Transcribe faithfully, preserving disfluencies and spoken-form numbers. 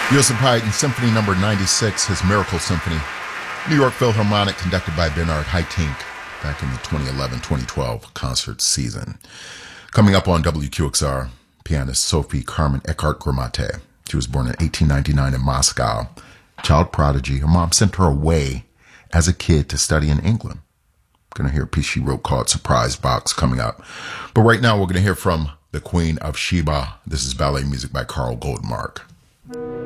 Joseph Haydn, Symphony Number ninety-six, his Miracle Symphony. New York Philharmonic, conducted by Bernard Haitink back in the twenty eleven twenty twelve concert season. Coming up on W Q X R, pianist Sophie Carmen Eckart Gramate. She was born in eighteen ninety-nine in Moscow. Child prodigy. Her mom sent her away as a kid to study in England. Going to hear a piece she wrote called Surprise Box coming up. But right now we're going to hear from the Queen of Sheba. This is ballet music by Carl Goldmark.